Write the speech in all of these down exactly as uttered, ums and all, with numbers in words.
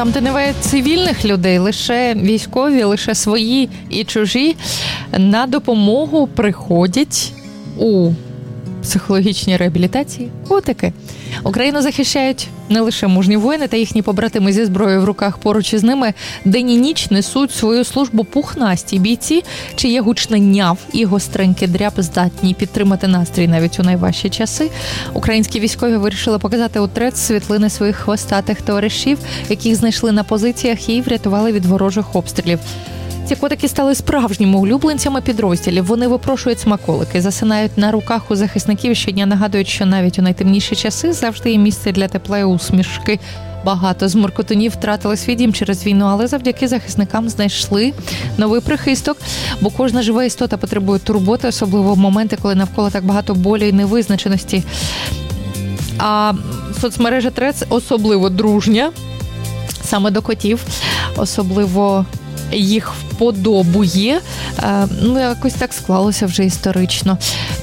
там, де немає цивільних людей, лише військові, лише свої і чужі, на допомогу приходять у психологічній реабілітації котики. Україну захищають не лише мужні воїни та їхні побратими зі зброєю в руках. Поруч із ними день і ніч несуть свою службу пухнасті бійці, чиє гучне няв і гостренький дряб здатні підтримати настрій навіть у найважчі часи. Українські військові вирішили показати у трец світлини своїх хвостатих товаришів, яких знайшли на позиціях і врятували від ворожих обстрілів. Ці котики стали справжніми улюбленцями підрозділів. Вони випрошують смаколики, засинають на руках у захисників і щодня нагадують, що навіть у найтемніші часи завжди є місце для тепла і усмішки. Багато з муркотунів втратили свій дім через війну, але завдяки захисникам знайшли новий прихисток, бо кожна жива істота потребує турботи, особливо в моменти, коли навколо так багато болі і невизначеності. А соцмережа Трец особливо дружня саме до котів, особливо їх вподобує. Ну, якось так склалося вже історично.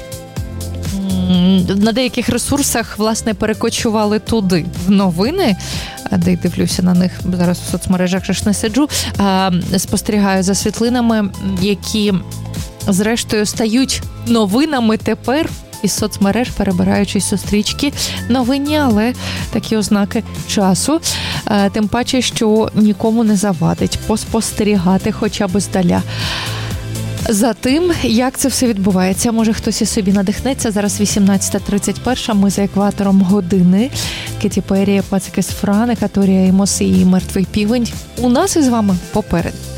На деяких ресурсах, власне, перекочували туди в новини, де й дивлюся на них, зараз в соцмережах ж не сиджу, спостерігаю за світлинами, які, зрештою, стають новинами тепер із соцмереж, перебираючись у стрічки новинні, але такі ознаки часу. Тим паче, що нікому не завадить поспостерігати хоча б здаля за тим, як це все відбувається. Може, хтось і собі надихнеться. Зараз вісімнадцята тридцять один, ми за екватором години. Кеті Перрі, Пацики з Фран, Екаторія Еймос і Мертвий півень. У нас із вами попереду.